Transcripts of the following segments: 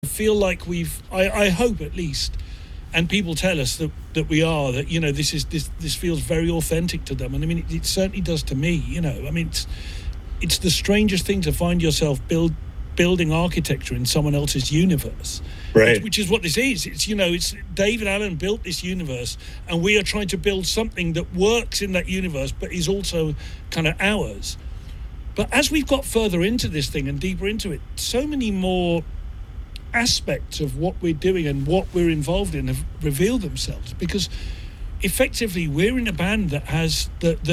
feel like I hope at least, and people tell us that we are, that, this feels very authentic to them. And I mean, it certainly does to me, I mean, it's the strangest thing to find yourself building architecture in someone else's universe, right? Which is what this is. It's David Allen built this universe, and we are trying to build something that works in that universe, but is also kind of ours. But as we've got further into this thing and deeper into it, so many more aspects of what we're doing and what we're involved in have revealed themselves, because effectively we're in a band that has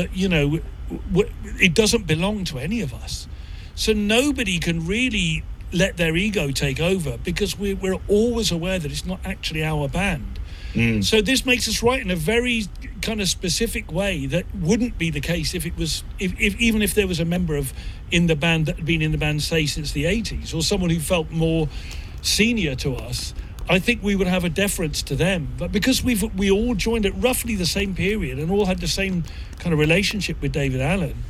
it doesn't belong to any of us. So nobody can really let their ego take over, because we're always aware that it's not actually our band. So this makes us write in a very kind of specific way that wouldn't be the case if even if there was a member in the band that had been in the band, say, since the 80s, or someone who felt more senior to us. I think we would have a deference to them. But because we all joined at roughly the same period and all had the same kind of relationship with David Allen,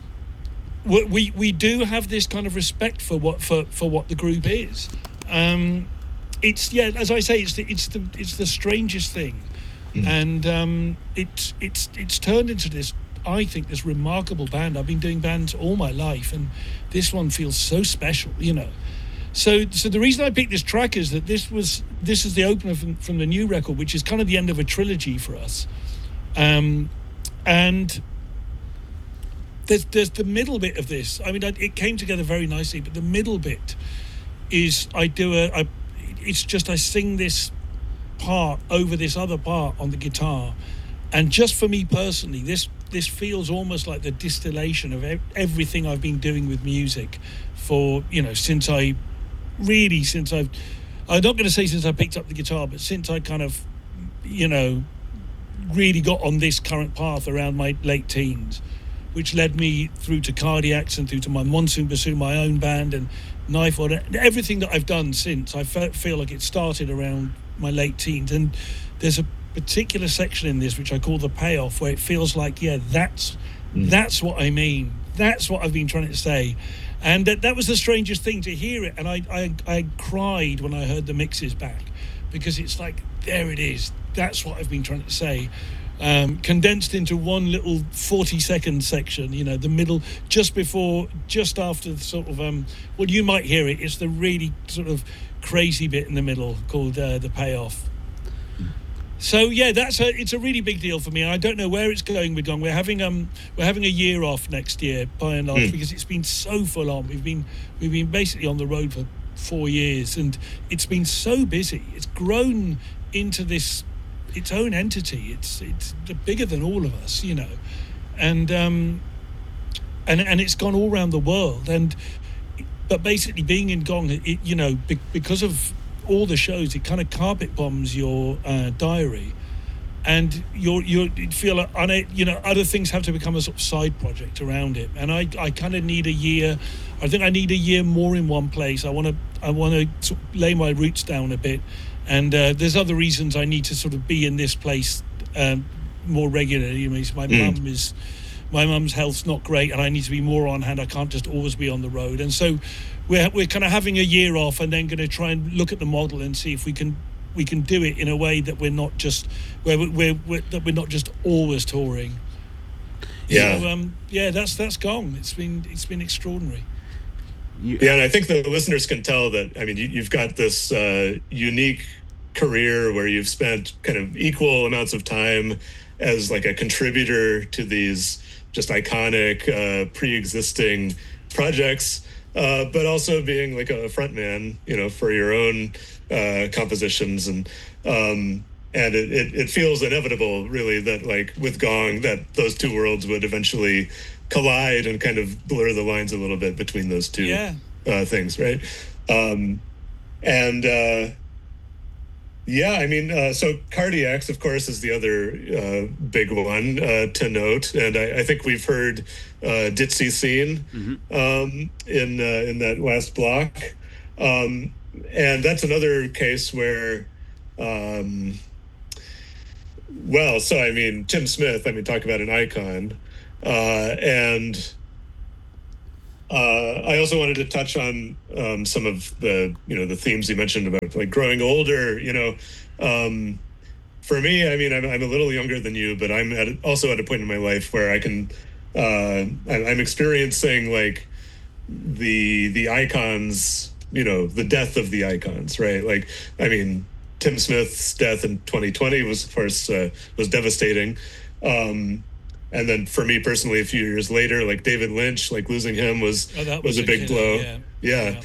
we do have this kind of respect for what the group is. It's, as I say, it's the strangest thing, and it's turned into this, I think, this remarkable band. I've been doing bands all my life, and this one feels so special, So the reason I picked this track is that this is the opener from the new record, which is kind of the end of a trilogy for us, and there's the middle bit of this. I mean, it came together very nicely, but the middle bit is I sing this part over this other part on the guitar, and just for me personally, this feels almost like the distillation of everything I've been doing with music for, since I'm not going to say since I picked up the guitar, but since I kind of, really got on this current path around my late teens, which led me through to Cardiacs and through to my Monsoon Bassoon, my own band, and Knife Order, everything that I've done since. I feel like it started around my late teens, and there's a particular section in this which I call the payoff, where it feels like, that's what I mean. That's what I've been trying to say. And that was the strangest thing to hear it. And I cried when I heard the mixes back, because it's like, there it is. That's what I've been trying to say. Condensed into one little 40-second section, the middle, just after the sort of, you might hear it. It's the really sort of crazy bit in the middle called the payoff. So it's a really big deal for me. I don't know where it's going with Gong. We're having a year off next year, by and large, because it's been so full on. We've been basically on the road for 4 years, and it's been so busy. It's grown into its own entity. It's bigger than all of us, and it's gone all around the world. But basically, being in Gong, because of all the shows, it kind of carpet bombs your diary, and you feel like, other things have to become a sort of side project around it. And I kind of need a year. I think I need a year more in one place. I want to sort of lay my roots down a bit. And there's other reasons I need to sort of be in this place more regularly. I mean, my mum's health's not great, and I need to be more on hand. I can't just always be on the road. And so we're kind of having a year off, and then going to try and look at the model and see if we can do it in a way that we're not just we're not just always touring. Yeah. So that's Gong. It's been extraordinary. Yeah, and I think the listeners can tell that, I mean, you've got this unique career where you've spent kind of equal amounts of time as like a contributor to these just iconic pre-existing projects, but also being like a frontman, for your own compositions, and it feels inevitable, really, that like with Gong, that those two worlds would eventually collide and kind of blur the lines a little bit between those two things, right? So Cardiacs, of course, is the other big one to note, and I think we've heard Ditzy Scene in that last block, and that's another case where, Tim Smith, talk about an icon, and I also wanted to touch on some of the the themes you mentioned about like growing older. For me, I mean, I'm a little younger than you, but I'm also at a point in my life where I can I'm experiencing like the icons, the death of the icons, right? Like, I mean, Tim Smith's death in 2020 was, of course, was devastating. And then for me personally, a few years later, like David Lynch, like losing him was a big blow. Yeah.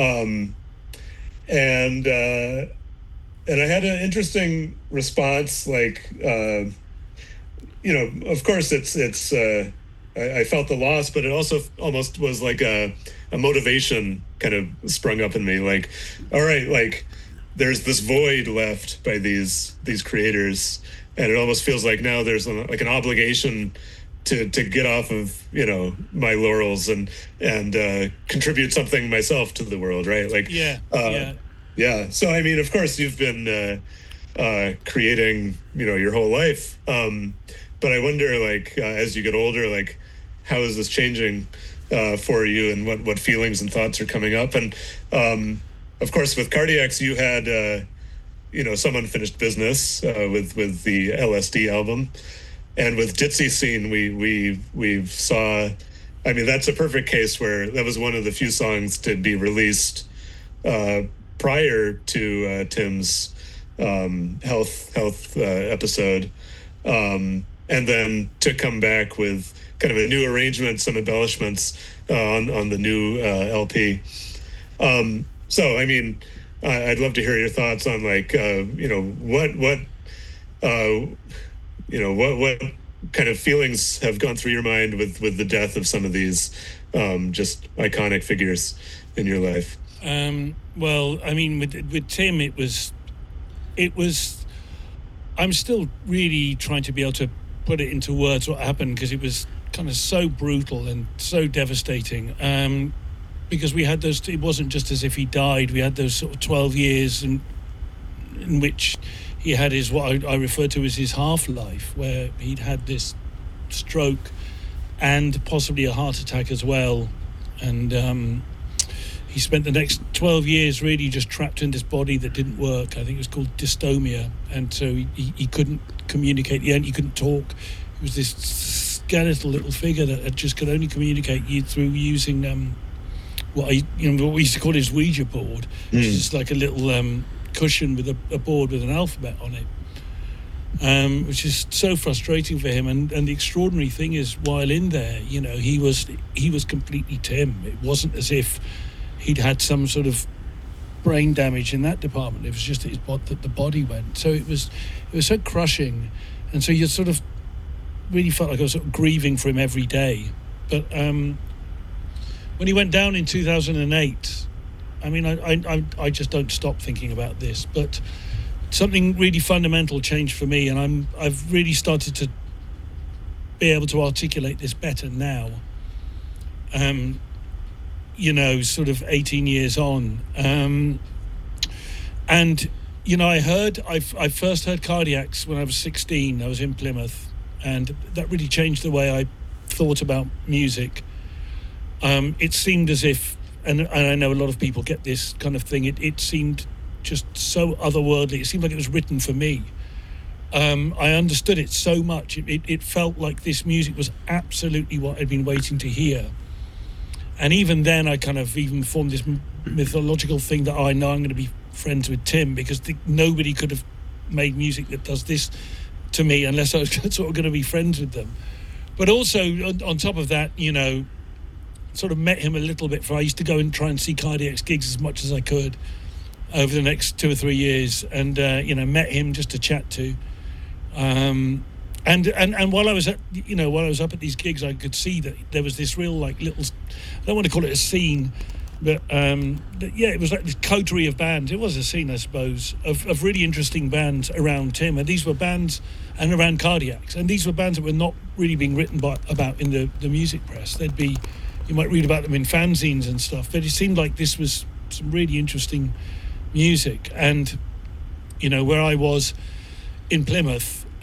And I had an interesting response, like, of course it's I felt the loss, but it also almost was like a motivation kind of sprung up in me. Like, all right, like there's this void left by these creators, and it almost feels like now there's like an obligation to get off of my laurels and contribute something myself to the world, right? Like, yeah. So I mean, of course, you've been creating your whole life, but I wonder, like, as you get older, like, how is this changing for you, and what feelings and thoughts are coming up? And of course, with Cardiacs, you had some unfinished business with the LSD album, and with Ditsy Scene, we saw. I mean, that's a perfect case where that was one of the few songs to be released prior to Tim's health episode, and then to come back with kind of a new arrangement, some embellishments on the new LP. So, I mean, I'd love to hear your thoughts on, like, what kind of feelings have gone through your mind with the death of some of these just iconic figures in your life. Well, I mean, with Tim, it was. I'm still really trying to be able to put it into words what happened, because it was kind of so brutal and so devastating. Because we had those. It wasn't just as if he died. We had those sort of 12 years in which he had his, what I refer to as his half-life, where he'd had this stroke and possibly a heart attack as well, and he spent the next 12 years really just trapped in this body that didn't work. I think it was called dystomia. And so he couldn't communicate. He couldn't talk. It was this skeletal little figure that just could only communicate through using what we used to call his Ouija board, which is like a little cushion with a board with an alphabet on it, which is so frustrating for him. And the extraordinary thing is, while in there, he was completely Tim. It wasn't as if he'd had some sort of brain damage in that department. It was just that the body went. So it was so crushing, and so you sort of really felt like I was sort of grieving for him every day. But when he went down in 2008, I mean, I just don't stop thinking about this. But something really fundamental changed for me, and I've really started to be able to articulate this better now. Sort of 18 years on. And, I first heard Cardiacs when I was 16. I was in Plymouth, and that really changed the way I thought about music. It seemed as if, and I know a lot of people get this kind of thing, it seemed just so otherworldly. It seemed like it was written for me. I understood it so much. It felt like this music was absolutely what I'd been waiting to hear. And even then, I kind of even formed this mythological thing that I know I'm going to be friends with Tim, because nobody could have made music that does this to me unless I was sort of going to be friends with them. But also, on top of that, sort of met him a little bit. I used to go and try and see Cardiac's gigs as much as I could over the next 2 or 3 years, and met him just to chat to. And while I was up at these gigs, I could see that there was this real, like, little, I don't want to call it a scene, but it was like this coterie of bands. It was a scene, I suppose, of really interesting bands around Tim. And these were bands, and around Cardiacs, and these were bands that were not really being written about in the music press. You might read about them in fanzines and stuff, but it seemed like this was some really interesting music. And where I was in Plymouth,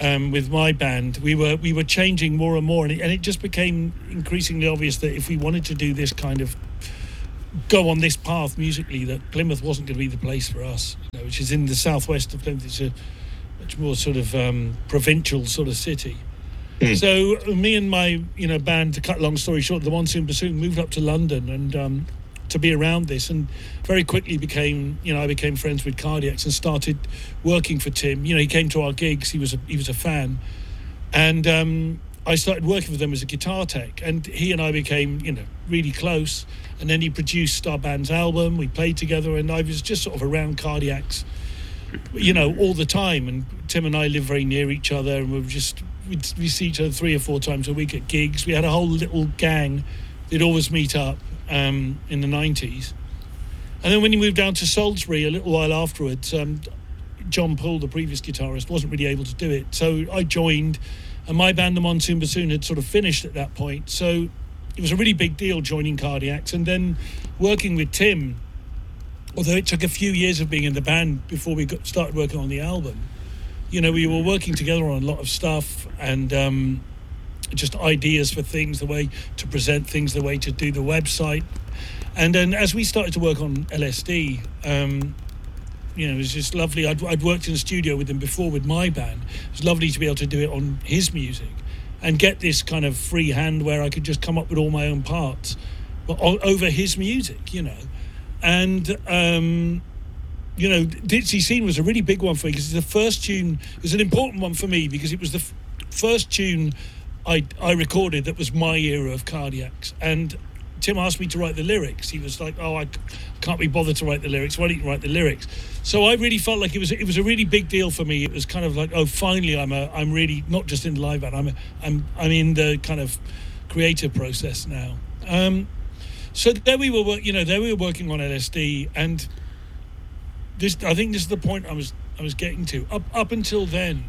with my band, we were changing more and more, and it just became increasingly obvious that if we wanted to do this kind of go on this path musically, that Plymouth wasn't going to be the place for us, which is in the southwest of Plymouth. It's a much more sort of provincial sort of city. So me and my band, to cut a long story short, the Monsoon Bassoon, moved up to London and to be around this, and very quickly I became friends with Cardiacs and started working for Tim. He came to our gigs. He was a fan, and I started working with them as a guitar tech, and he and I became really close. And then he produced our band's album. We played together, and I was just sort of around Cardiacs all the time. And Tim and I live very near each other, and we see each other 3 or 4 times a week at gigs. We had a whole little gang that'd always meet up in the 90s. And then when he moved down to Salisbury a little while afterwards, John Poole, the previous guitarist, wasn't really able to do it. So I joined, and my band, the Monsoon Bassoon, had sort of finished at that point. So it was a really big deal joining Cardiacs, and then working with Tim, although it took a few years of being in the band before we started working on the album. We were working together on a lot of stuff, and just ideas for things, the way to present things, the way to do the website. And then as we started to work on LSD, it was just lovely. I'd worked in the studio with him before with my band. It was lovely to be able to do it on his music and get this kind of free hand where I could just come up with all my own parts, but over his music, And, Ditsy Scene was a really big one for me, because it's the first tune. It was an important one for me because it was the first tune I recorded that was my era of Cardiacs. And Tim asked me to write the lyrics. He was like, I can't be bothered to write the lyrics. Why don't you write the lyrics? So I really felt like it was a really big deal for me. It was kind of like, finally I'm really not just in the live band. I'm in the kind of creative process now. So there we were, working on LSD, and I think this is the point I was getting to. Up until then,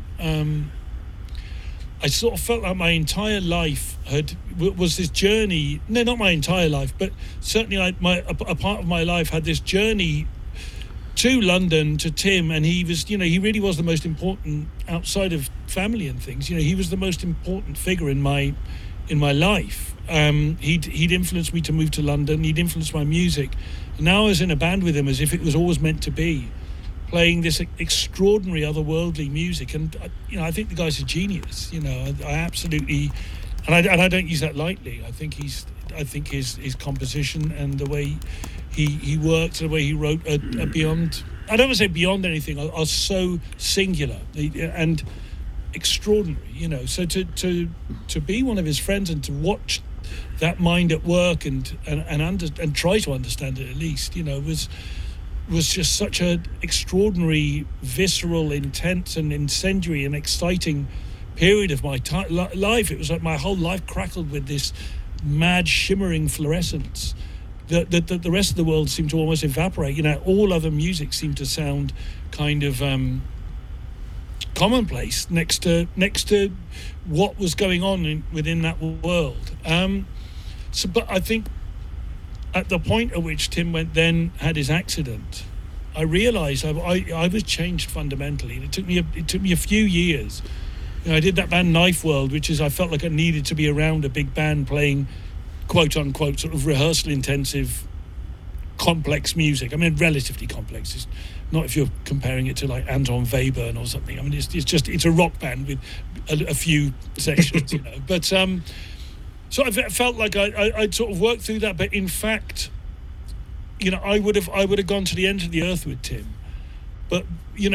I sort of felt like my entire life was this journey. No, not my entire life, but certainly a part of my life had this journey to London, to Tim, and he was, he really was the most important, outside of family and things. He was the most important figure in my life. He'd influenced me to move to London. He'd influenced my music. And now I was in a band with him as if it was always meant to be, playing this extraordinary otherworldly music. And I think the guy's a genius. I absolutely, and I don't use that lightly. I think his composition and the way he worked, the way he wrote, are beyond. I don't want to say beyond anything. Are so singular and extraordinary. So to be one of his friends and to watch that mind at work and try to understand it at least, was just such an extraordinary, visceral, intense and incendiary and exciting period of my life. It was like my whole life crackled with this mad, shimmering fluorescence that the rest of the world seemed to almost evaporate. All other music seemed to sound kind of commonplace next to what was going on within that world. But I think at the point at which Tim had his accident, I realised I was changed fundamentally. And it took me a few years. I did that band Knife World, which is I felt like I needed to be around a big band playing quote unquote sort of rehearsal intensive complex music. I mean, relatively complex. It's not if you're comparing it to like Anton Webern or something. I mean, it's a rock band with a few sections, But so I felt like I'd sort of worked through that. But in fact, I would have gone to the end of the earth with Tim. But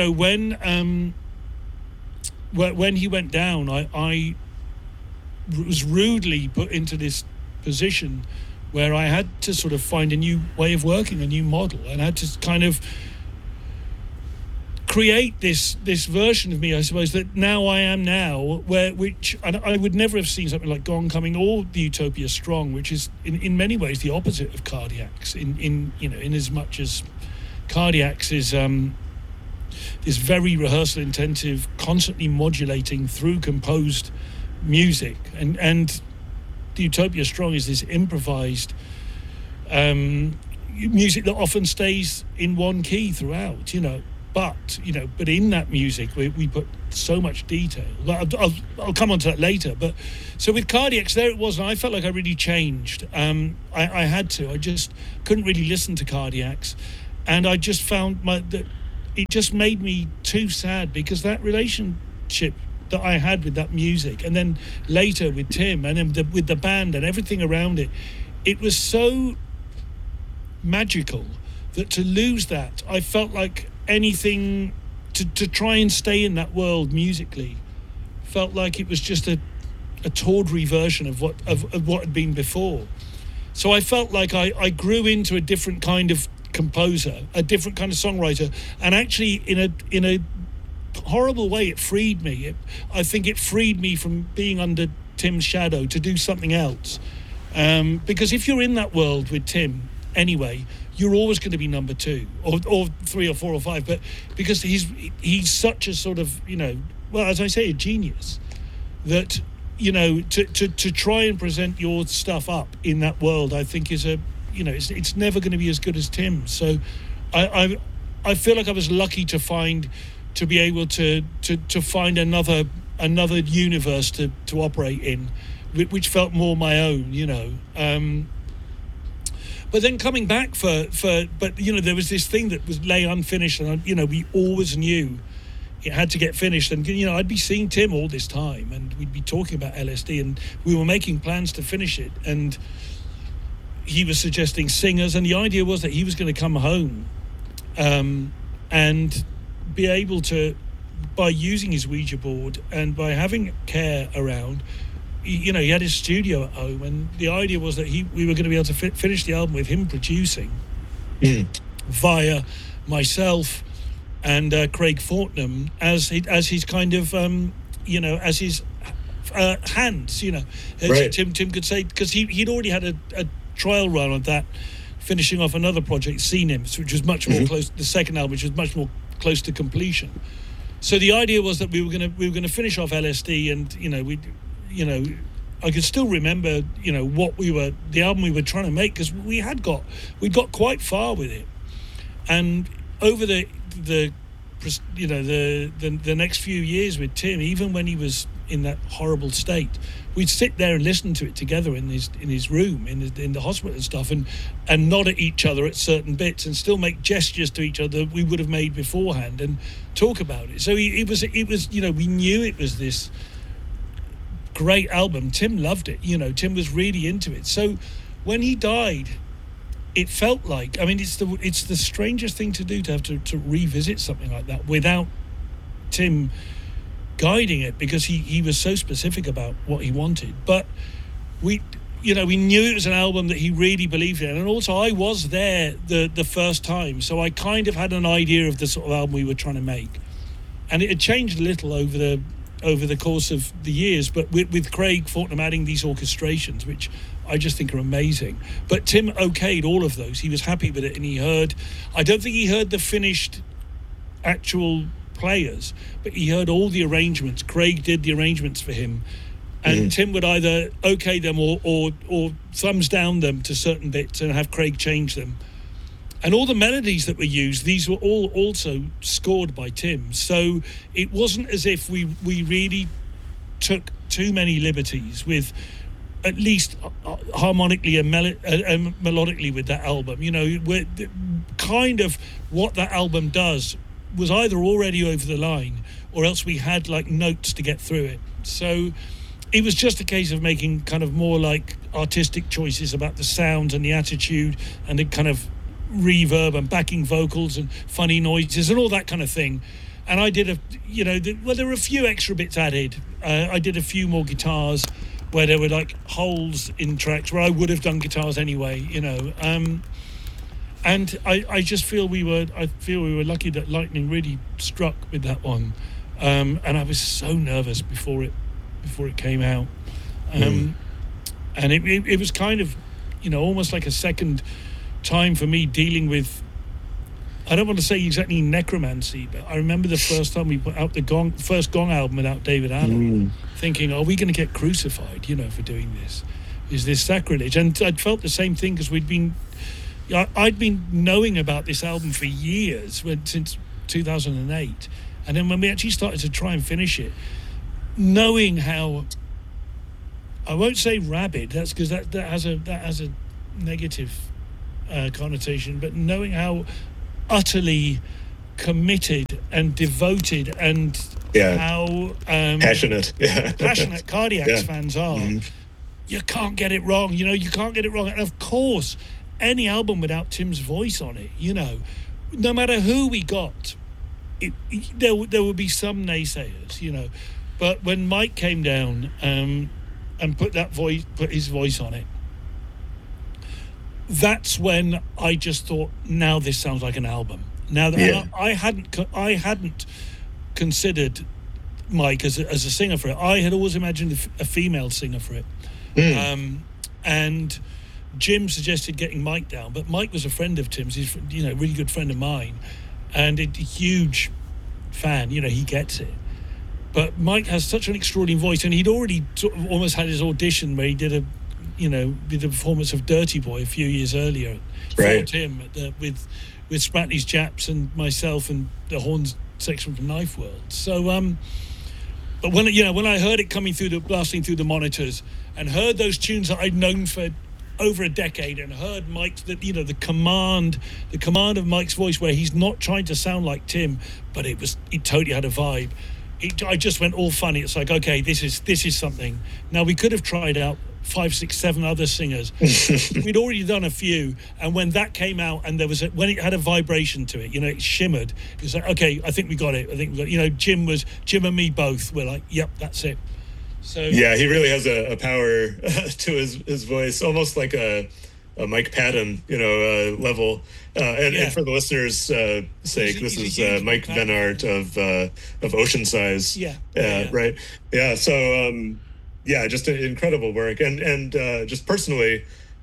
when he went down, I was rudely put into this position where I had to sort of find a new way of working, a new model, and I had to kind of create this version of me, I suppose, that now I am now, which I would never have seen something like Gone Coming or the Utopia Strong, which is in many ways the opposite of Cardiacs, in as much as Cardiacs is this very rehearsal intensive, constantly modulating through composed music, and the Utopia Strong is this improvised music that often stays in one key throughout, but in that music we put so much detail. I'll come on to that later. But so with Cardiacs, there it was, and I felt like I really changed. I had to. I just couldn't really listen to Cardiacs, and I just found that it just made me too sad, because that relationship that I had with that music, and then later with Tim, and then with the band and everything around it, it was so magical that to lose that, I felt like anything to try and stay in that world musically felt like it was just a tawdry version of what had been before. So I felt like I grew into a different kind of composer, a different kind of songwriter, and actually in a horrible way it freed me. I think it freed me from being under Tim's shadow to do something else, because if you're in that world with Tim anyway, you're always going to be number two or three or four or five, but because he's such a sort of, well, as I say, a genius, that to try and present your stuff up in that world, I think is it's never going to be as good as Tim. So I feel like I was lucky to be able to find another universe to operate in, which felt more my own, But then coming back but there was this thing that lay unfinished, and we always knew it had to get finished. And I'd be seeing Tim all this time, and we'd be talking about LSD, and we were making plans to finish it. And he was suggesting singers, and the idea was that he was going to come home, and be able to, by using his Ouija board and by having Care around. He had his studio at home, and the idea was that we were going to be able to finish the album with him producing via myself and Craig Fortnum as his kind of as his hands, Right. Tim could say, because he'd already had a trial run on that, finishing off another project, Cnims, which was much more close. The second album, which was much more close to completion. So the idea was that we were going to finish off LSD, and I could still remember, the album we were trying to make, because we'd got quite far with it. And over the next few years with Tim, even when he was in that horrible state, we'd sit there and listen to it together in his room, in the hospital and stuff, and nod at each other at certain bits, and still make gestures to each other we would have made beforehand, and talk about it. So it was we knew it was this great album. Tim loved it. Tim was really into it. So when he died, it felt like, it's the strangest thing to do, to have to revisit something like that without Tim guiding it, because he was so specific about what he wanted. But we knew it was an album that he really believed in, and also I was there the first time, so I kind of had an idea of the sort of album we were trying to make, and it had changed a little over the course of the years, but with Craig Fortnum adding these orchestrations, which I just think are amazing. But Tim okayed all of those. He was happy with it, and I don't think he heard the finished actual players, but he heard all the arrangements. Craig did the arrangements for him, and Tim would either okay them or thumbs down them to certain bits and have Craig change them. And all the melodies that were used, these were all also scored by Tim. So it wasn't as if we really took too many liberties with, at least harmonically and melodically, with that album. Kind of what that album does was either already over the line, or else we had like notes to get through it. So it was just a case of making kind of more like artistic choices about the sound and the attitude and the kind of reverb and backing vocals and funny noises and all that kind of thing. And I did there were a few extra bits added. I did a few more guitars where there were like holes in tracks where I would have done guitars anyway, and I just feel we were lucky that lightning really struck with that one, and I was so nervous before it came out, and it was kind of almost like a second time for me dealing with, I don't want to say exactly necromancy, but I remember the first time we put out the first Gong album without David Allen, thinking, are we going to get crucified, for doing this? Is this sacrilege? And I'd felt the same thing, because I'd been knowing about this album for years, since 2008. And then when we actually started to try and finish it, knowing how, I won't say rabid, that's because that has a negative connotation, but knowing how utterly committed and devoted and how passionate Cardiacs fans are, you can't get it wrong. You can't get it wrong. And of course, any album without Tim's voice on it, no matter who we got, there would be some naysayers, But when Mike came down and put his voice on it, that's when I just thought, now this sounds like an album. Now that I hadn't considered Mike as a singer for it. I had always imagined a female singer for it. And Jim suggested getting Mike down, but Mike was a friend of Tim's. He's a really good friend of mine, and a huge fan. He gets it. But Mike has such an extraordinary voice, and he'd already sort of almost had his audition where he did a performance of Dirty Boy a few years earlier for Tim with Spratley's Japs and myself and the horns section from Knife World. So, but when I heard it blasting through the monitors, and heard those tunes that I'd known for over a decade, and heard Mike's, the command of Mike's voice, where he's not trying to sound like Tim, but it totally had a vibe. I just went all funny. It's like, okay, this is something. Now, we could have tried out 5, 6, 7 other singers. We'd already done a few, and when that came out, and when it had a vibration to it, it shimmered. It was like, okay, I think we got it. Jim and me both were like, yep, that's it. So yeah, he really has a power to his voice, almost like a Mike Patton, level. And for the listeners' sake, this is Mike Van Aert of Ocean Size. Right. Yeah. So just incredible work, and just personally,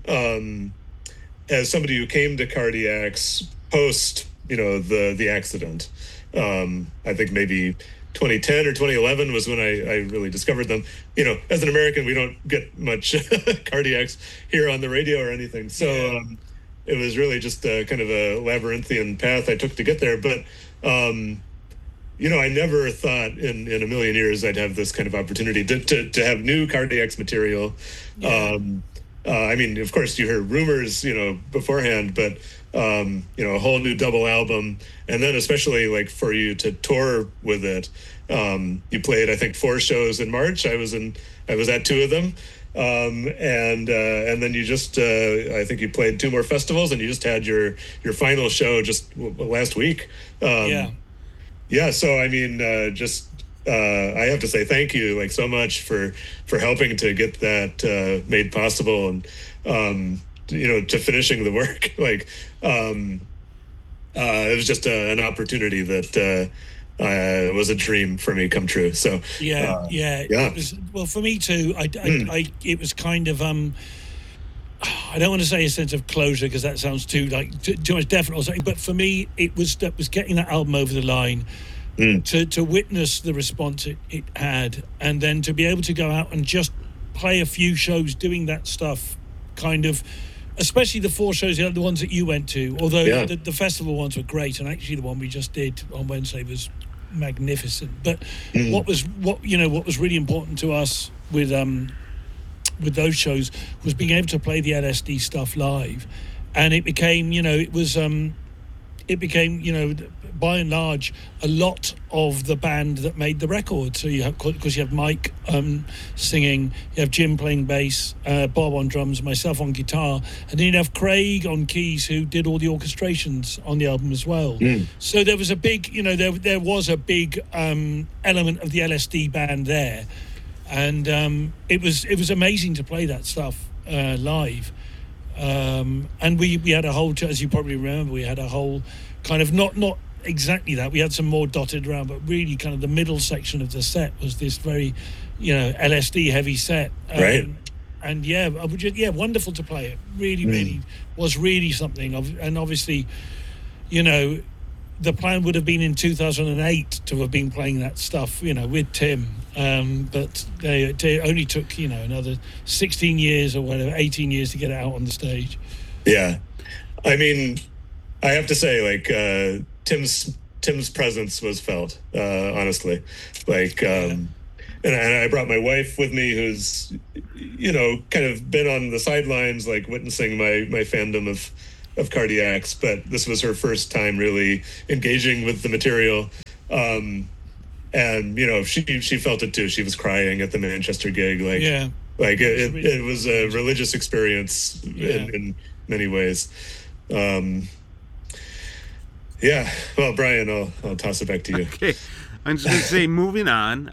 as somebody who came to Cardiacs post, the accident, I think maybe 2010 or 2011 was when I really discovered them. As an American, we don't get much Cardiacs here on the radio or anything. So it was really just kind of a labyrinthian path I took to get there. But, I never thought in a million years I'd have this kind of opportunity to have new Cardiacs material. Yeah. I mean, of course, you heard rumors, beforehand, but, a whole new double album. And then especially like for you to tour with it, you played, I think, 4 shows in March. I was at 2 of them. And then you just, I think you played 2 more festivals, and you just had your final show just last week. Yeah. So, I mean, I have to say thank you so much for helping to get that made possible, and to finishing the work. It was just an opportunity that was a dream for me come true. So it was, well, for me too. It was kind of I don't want to say a sense of closure, because that sounds too much definite, but for me it was getting that album over the line. To witness the response it had, and then to be able to go out and just play a few shows doing that stuff, kind of, especially the 4 shows, the ones that you went to, although the festival ones were great, and actually the one we just did on Wednesday was magnificent. But what was really important to us with those shows was being able to play the LSD stuff live, and it became by and large a lot of the band that made the record. So you have Mike singing, you have Jim playing bass, Bob on drums, myself on guitar, and then you'd have Craig on keys, who did all the orchestrations on the album as well. So there was a big there was a big element of the LSD band there, and it was amazing to play that stuff live. And we had a whole, as you probably remember, we had a whole kind of not exactly that. We had some more dotted around, but really kind of the middle section of the set was this very, LSD heavy set. Right. And wonderful to play it. Really was really something. And obviously, the plan would have been in 2008 to have been playing that stuff, with Tim. But they only took, another 16 years or whatever, 18 years to get it out on the stage. Yeah. I mean, I have to say, Tim's Tim's presence was felt, honestly. Like, and I brought my wife with me, who's, kind of been on the sidelines, like witnessing my fandom of Cardiacs, but this was her first time really engaging with the material. And, she felt it too. She was crying at the Manchester gig. Like, it was a religious experience in many ways. Well, Brian, I'll toss it back to you. Okay, I'm just gonna say, moving on.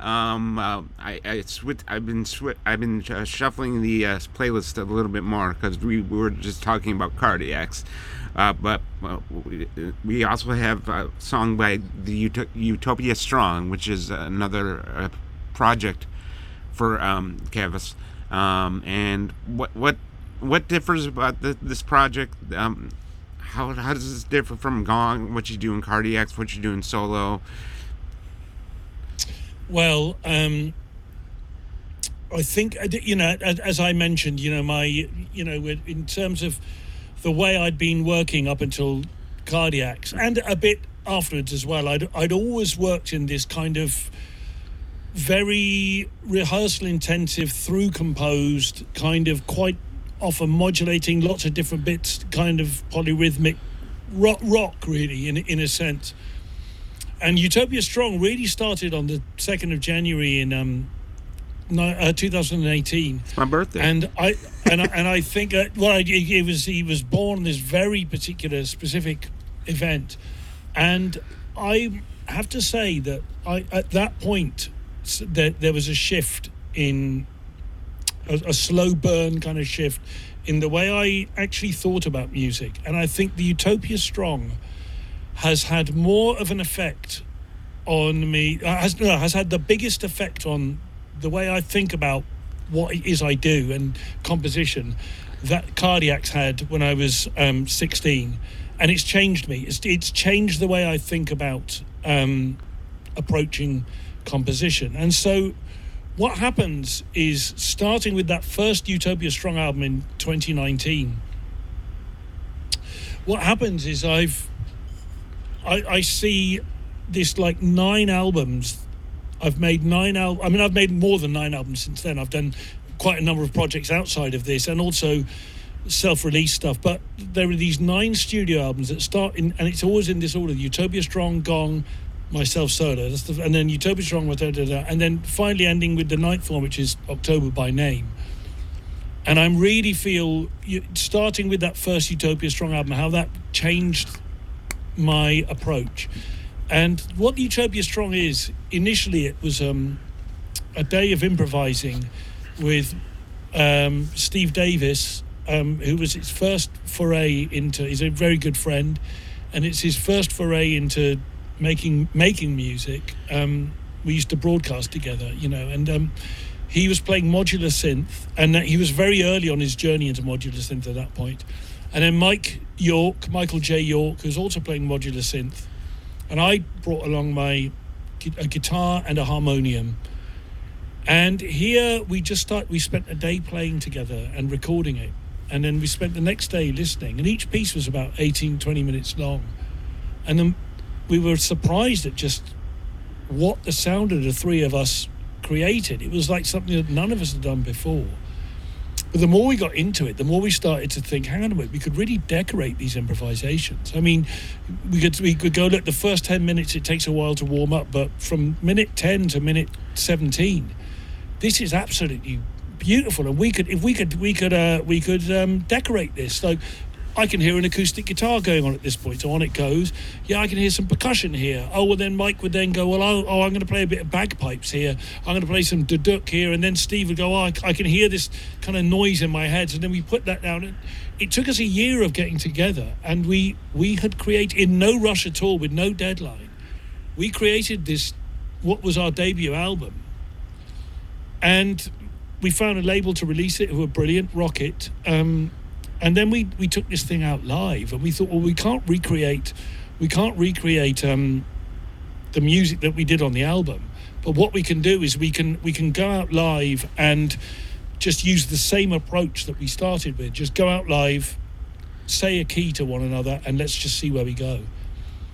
I've been shuffling the playlist a little bit more because we were just talking about Cardiacs, but we also have a song by the Utopia Strong, which is another project for Cavus. And what differs about this project? How does this differ from Gong? What you do in Cardiacs? What you do in solo? Well, I think, as I mentioned, in terms of the way I'd been working up until Cardiacs, and a bit afterwards as well, I'd always worked in this kind of very rehearsal intensive, through composed, kind of quite often modulating lots of different bits, kind of polyrhythmic rock really, in a sense. And Utopia Strong really started on the 2nd of January in 2018. It's my birthday. And I think he was born on this very particular specific event. And I have to say that at that point there was a shift in a slow burn kind of shift in the way I actually thought about music. And I think the Utopia Strong has had more of an effect on me, has had the biggest effect on the way I think about what it is I do and composition that Cardiacs had when I was 16. And it's changed me. It's changed the way I think about approaching composition. And so what happens is, starting with that first Utopia Strong album in 2019, what happens is I see this like 9 albums. I've made 9 albums. I mean, I've made more than 9 albums since then. I've done quite a number of projects outside of this, and also self-release stuff. But there are these 9 studio albums that start in, and it's always in this order: Utopia Strong, Gong, myself solo, and then Utopia Strong, and then finally ending with the 9th one, which is October by Name. And I really feel, starting with that first Utopia Strong album, how that changed my approach. And what Utopia Strong is, initially it was a day of improvising with Steve Davis, who was his first foray into, he's a very good friend, and it's his first foray into making music. We used to broadcast together, and he was playing modular synth, and he was very early on his journey into modular synth at that point. And then Michael J. York, who's also playing modular synth, and I brought along a guitar and a harmonium. And here we spent a day playing together and recording it, and then we spent the next day listening, and each piece was about 18-20 minutes long. And then we were surprised at just what the sound of the three of us created. It was like something that none of us had done before. But the more we got into it, the more we started to think, hang on a minute, we could really decorate these improvisations. I mean, we could go, look, the first 10 minutes, it takes a while to warm up, but from minute 10 to minute 17, this is absolutely beautiful. And we could decorate this. So I can hear an acoustic guitar going on at this point, so on it goes. Yeah, I can hear some percussion here. Oh, well, then Mike would then go, well, I'm going to play a bit of bagpipes here. I'm going to play some duduk here. And then Steve would go, I can hear this kind of noise in my head. And then we put that down. It took us a year of getting together, and we had created, in no rush at all, with no deadline, we created this, what was our debut album. And we found a label to release it who were brilliant, Rocket. And then we took this thing out live, and we thought, well, we can't recreate the music that we did on the album. But what we can do is we can go out live and just use the same approach that we started with. Just go out live, say a key to one another, and let's just see where we go.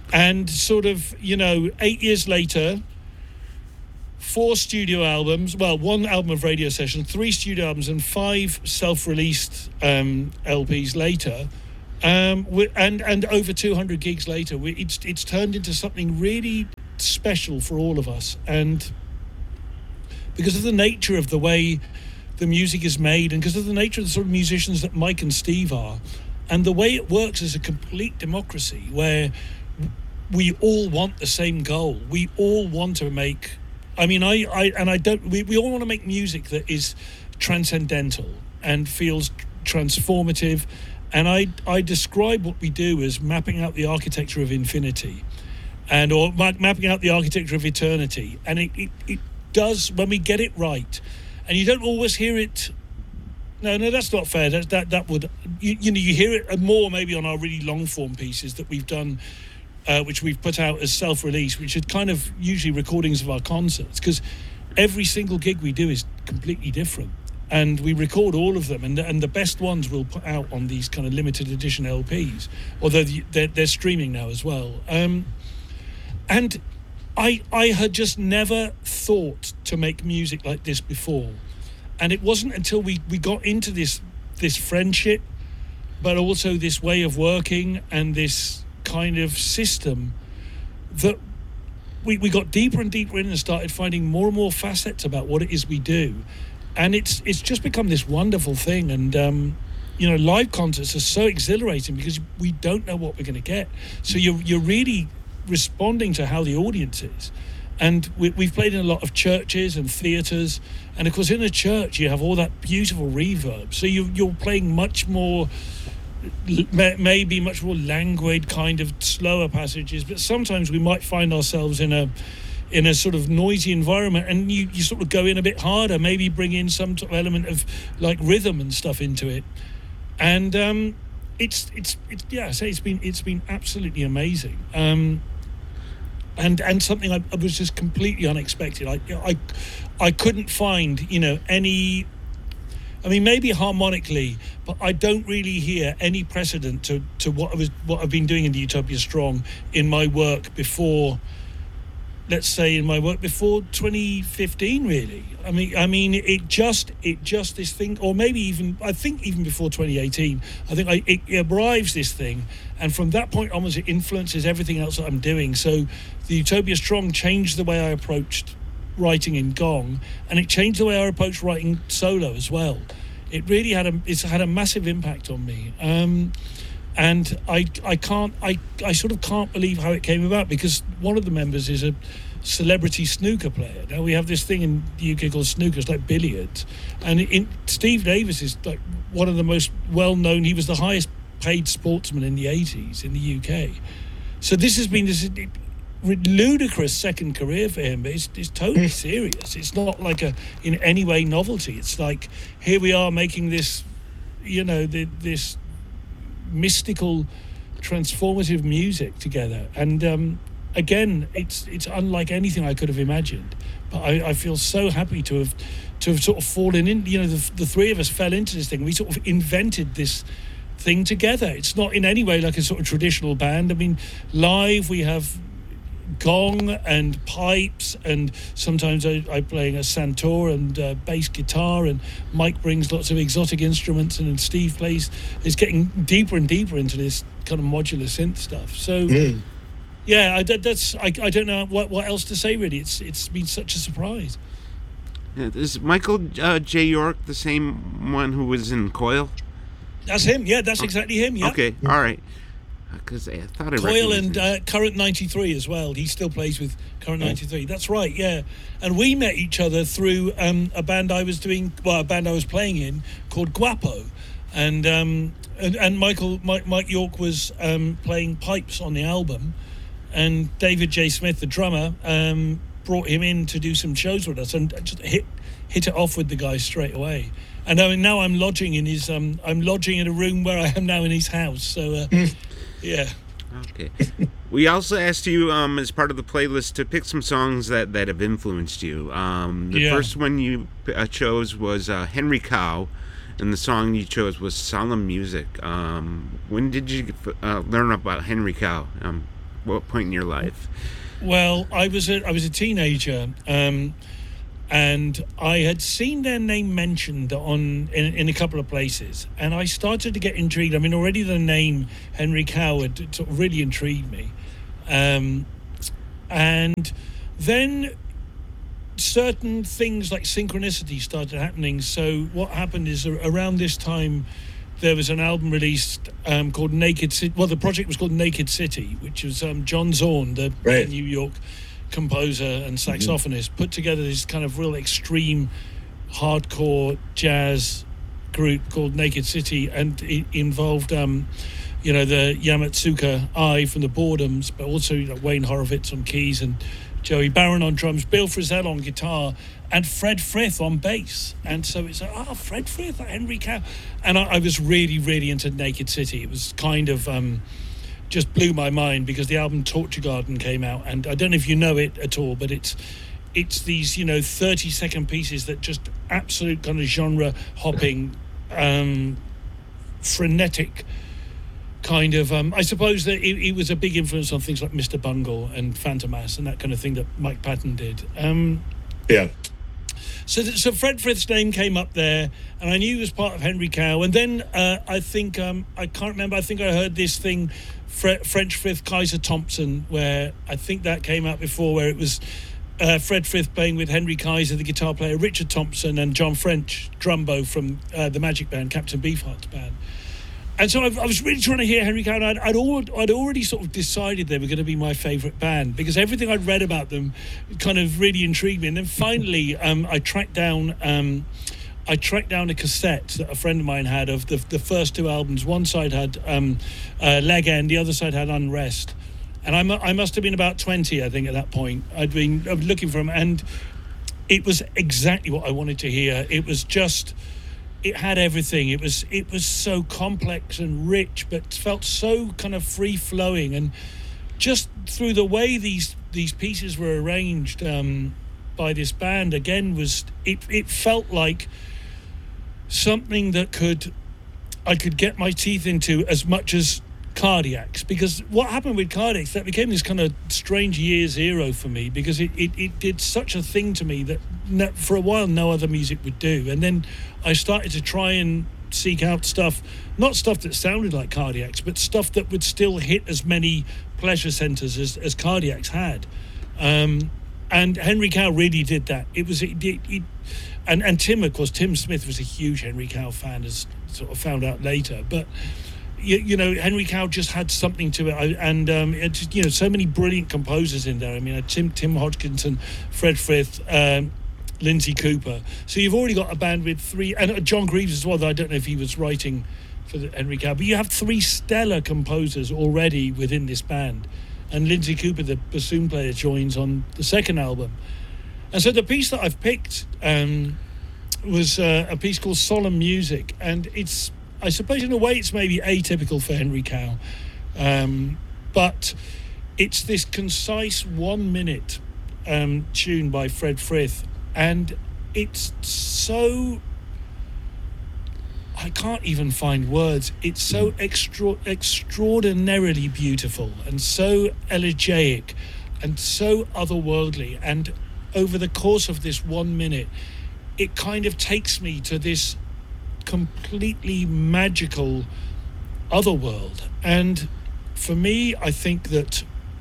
And sort of, 8 years later, 4 studio albums, well, 1 album of radio sessions, 3 studio albums, and 5 self-released LPs later, and over 200 gigs later, it's turned into something really special for all of us. And because of the nature of the way the music is made, and because of the nature of the sort of musicians that Mike and Steve are, and the way it works as a complete democracy, where we all want the same goal. We all want to make, we all want to make music that is transcendental and feels transformative. And I describe what we do as mapping out the architecture of infinity, or mapping out the architecture of eternity. And it does, when we get it right. And you don't always hear it. No, that's not fair. That would, you hear it more maybe on our really long form pieces that we've done, which we've put out as self-release, which are kind of usually recordings of our concerts, because every single gig we do is completely different, and we record all of them, and the best ones we'll put out on these kind of limited edition LPs, although they're streaming now as well. And I had just never thought to make music like this before. And it wasn't until we got into this friendship, but also this way of working and this kind of system, that we got deeper and deeper in and started finding more and more facets about what it is we do. And it's just become this wonderful thing. And, live concerts are so exhilarating because we don't know what we're going to get. So you're really responding to how the audience is. And we've played in a lot of churches and theatres, and of course in a church you have all that beautiful reverb, so you're playing much more, maybe much more languid kind of slower passages, but sometimes we might find ourselves in a sort of noisy environment, and you sort of go in a bit harder, maybe bring in some sort of element of like rhythm and stuff into it. And it's been absolutely amazing. And something I was just completely unexpected. I couldn't find, any, maybe harmonically, but I don't really hear any precedent to what I've been doing in the Utopia Strong in my work before, let's say in my work before 2015, really. It just this thing, or maybe even, I think even before 2018, I think it arrives this thing, and from that point onwards it influences everything else that I'm doing. So the Utopia Strong changed the way I approached writing in Gong, and it changed the way I approached writing solo as well. It really had a massive impact on me. And I sort of can't believe how it came about, because one of the members is a celebrity snooker player. Now we have this thing in the UK called snooker, it's like billiards, and Steve Davis is like one of the most well-known, he was the highest paid sportsman in the 80s in the UK. So this has been this ludicrous second career for him, but it's totally serious. It's not like in any way novelty. It's like, here we are making this, this mystical, transformative music together. And again, it's unlike anything I could have imagined. But I feel so happy to have sort of fallen in. The three of us fell into this thing. We sort of invented this thing together. It's not in any way like a sort of traditional band. Live we have gong and pipes, and sometimes I play a santur and bass guitar, and Mike brings lots of exotic instruments, and then Steve is getting deeper and deeper into this kind of modular synth stuff. So yeah, I don't know what else to say really. It's been such a surprise. Yeah, is Michael J. York the same one who was in Coil? That's him. Yeah, that's exactly him. Yeah. Okay, all right. Because I thought I Coil and Current 93 as well. He still plays with Current 93. That's right, yeah. And we met each other through a band I was playing in called Guapo, and Mike York was playing pipes on the album, and David J. Smith, the drummer, brought him in to do some shows with us, and just hit it off with the guy straight away. And now I'm lodging in his. I'm lodging in a room where I am now in his house. So. Yeah. Okay. We also asked you, as part of the playlist, to pick some songs that have influenced you. The first one you chose was Henry Cow, and the song you chose was Solemn Music. When did you learn about Henry Cow? what point in your life? Well, I was a teenager, and I had seen their name mentioned in a couple of places, and I started to get intrigued. I mean, already the name Henry Cow had sort of really intrigued me, and then certain things like synchronicity started happening. So what happened is around this time there was an album released called Naked City. Well, the project was called Naked City, which was John Zorn, the New York composer and saxophonist, put together this kind of real extreme hardcore jazz group called Naked City, and it involved the Yamatsuka Eye from the Boredoms, but also Wayne Horowitz on keys and Joey Barron on drums, Bill Frisell on guitar, and Fred Frith on bass. And so it's like, Fred Frith, Henry Cow. And I was really, really into Naked City. It was kind of just blew my mind, because the album Torture Garden came out, and I don't know if you know it at all, but it's these 30-second pieces that just absolute kind of genre hopping, frenetic kind of I suppose that it was a big influence on things like Mr. Bungle and Fantomas and that kind of thing that Mike Patton did. So Fred Frith's name came up there, and I knew he was part of Henry Cow. And then I think I can't remember. I think I heard this thing, French Frith, Kaiser Thompson, where I think that came out before, where it was Fred Frith playing with Henry Kaiser, the guitar player, Richard Thompson, and John French, drumbo from the Magic Band, Captain Beefheart's band. And so I was really trying to hear Henry Cow, and I'd already sort of decided they were going to be my favourite band, because everything I'd read about them kind of really intrigued me. And then finally, I tracked down a cassette that a friend of mine had of the first two albums. One side had Leg End, the other side had Unrest. And I must have been about 20, I think, at that point. I was looking for them, and it was exactly what I wanted to hear. It was just... It had everything. It was so complex and rich, but felt so kind of free flowing, and just through the way these pieces were arranged by this band again it felt like something that I could get my teeth into as much as Cardiacs, because what happened with Cardiacs, that became this kind of strange year zero for me, because it did such a thing to me that for a while no other music would do. And then I started to try and seek out stuff, not stuff that sounded like Cardiacs, but stuff that would still hit as many pleasure centers as Cardiacs had. And Henry Cow really did that. And Tim, of course, Tim Smith was a huge Henry Cow fan, as sort of found out later, but Henry Cow just had something to it, and so many brilliant composers in there. I mean, Tim Hodgkinson, Fred Frith, Lindsay Cooper. So you've already got a band with three, and John Greaves as well, though I don't know if he was writing for the Henry Cow, but you have three stellar composers already within this band. And Lindsay Cooper, the bassoon player, joins on the second album. And so the piece that I've picked was a piece called Solemn Music, and it's, I suppose in a way it's maybe atypical for Henry Cow, but it's this concise 1 minute tune by Fred Frith, and it's so, I can't even find words, it's so extraordinarily beautiful and so elegiac and so otherworldly, and over the course of this 1 minute it kind of takes me to this completely magical otherworld. And for me, I think that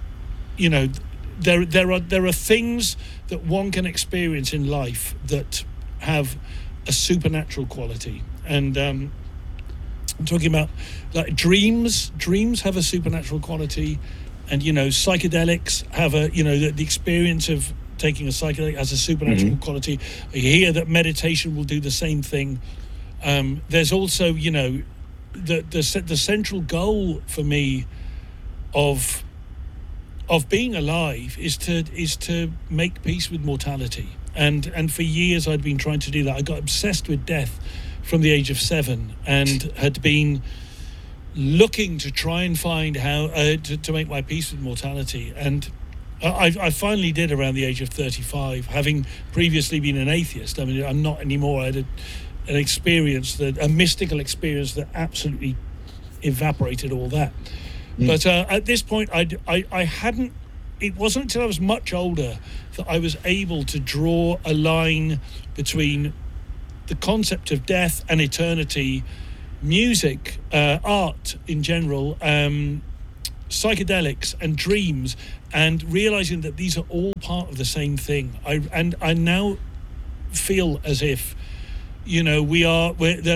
there are things that one can experience in life that have a supernatural quality, and I'm talking about like dreams have a supernatural quality, and psychedelics have the experience of taking a psychedelic has a supernatural quality. I hear that meditation will do the same thing. There's also, the central goal for me of being alive is to make peace with mortality. And for years I'd been trying to do that. I got obsessed with death from the age of 7, and had been looking to try and find how to make my peace with mortality. And I finally did around the age of 35, having previously been an atheist. I mean, I'm not anymore. I had a mystical experience that absolutely evaporated all that. But at this point, I hadn't. It wasn't until I was much older that I was able to draw a line between the concept of death and eternity, music, art in general, psychedelics and dreams, and realizing that these are all part of the same thing. I now feel as if, we are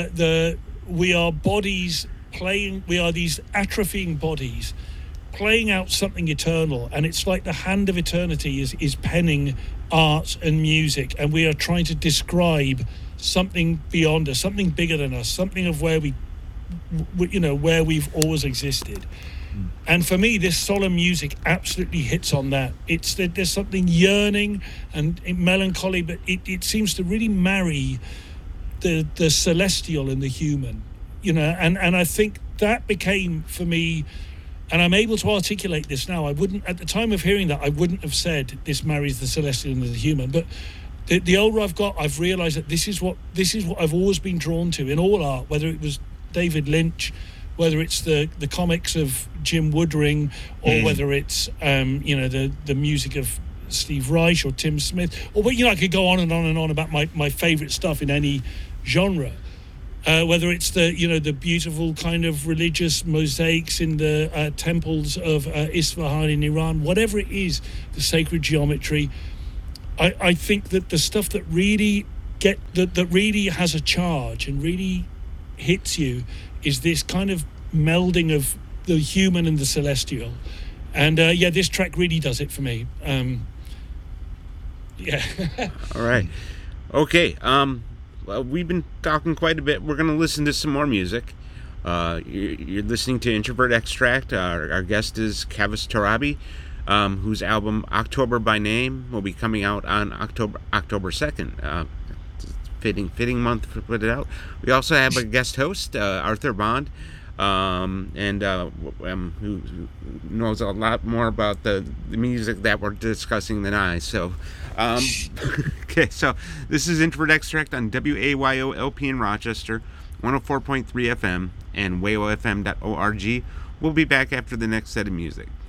bodies playing. We are these atrophying bodies playing out something eternal, and it's like the hand of eternity is penning art and music, and we are trying to describe something beyond us, something bigger than us, something of where where we've always existed. And for me, this solemn music absolutely hits on that. There's something yearning and melancholy, but it seems to really marry the celestial and the human, and I think that became for me. And I'm able to articulate this now. I wouldn't, at the time of hearing that, I wouldn't have said this marries the celestial and the human. But the older I've got, I've realised that this is what I've always been drawn to in all art, whether it was David Lynch, whether it's the comics of Jim Woodring, or whether it's the music of Steve Reich or Tim Smith, or I could go on and on and on about my favourite stuff in any genre. Whether it's the beautiful kind of religious mosaics in the temples of Isfahan in Iran, whatever it is, the sacred geometry, I think that the stuff that really that really has a charge and really hits you is this kind of melding of the human and the celestial, and this track really does it for me. All right, okay. We've been talking quite a bit. We're going to listen to some more music. You're listening to Introvert Extract. Our guest is Kavus Torabi, whose album October by Name will be coming out on October 2nd. Fitting month to put it out. We also have a guest host, Arthur Bond, who knows a lot more about the music that we're discussing than I. So, okay, so this is Introvert Extract on WAYO-LP in Rochester, 104.3 FM, and wayofm.org. We'll be back after the next set of music.